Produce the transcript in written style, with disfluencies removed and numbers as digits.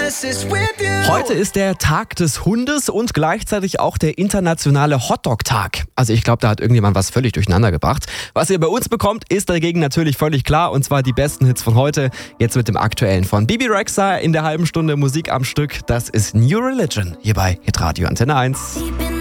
Heute ist der Tag des Hundes und gleichzeitig auch der internationale Hotdog-Tag. Also ich glaube, da hat irgendjemand was völlig durcheinander gebracht. Was ihr bei uns bekommt, ist dagegen natürlich völlig klar. Und zwar die besten Hits von heute. Jetzt mit dem aktuellen von Bibi Rexha in der halben Stunde Musik am Stück. Das ist New Religion hier bei Hitradio Antenne 1.